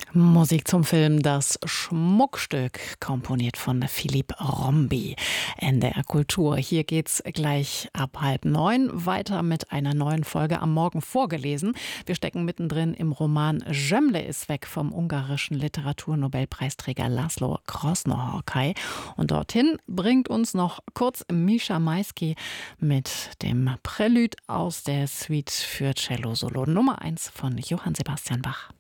Musik zum Film Das Schmuckstück, komponiert von Philipp Rombi. NDR Kultur. Hier geht's gleich ab 8:30 weiter mit einer neuen Folge am Morgen vorgelesen. Wir stecken mittendrin im Roman Zsömle ist weg vom ungarischen Literaturnobelpreisträger László Krasznahorkai. Und dorthin bringt uns noch kurz Mischa Maisky mit dem Prälude aus der Suite für Cello Solo Nummer 1 von Johann Sebastian Bach.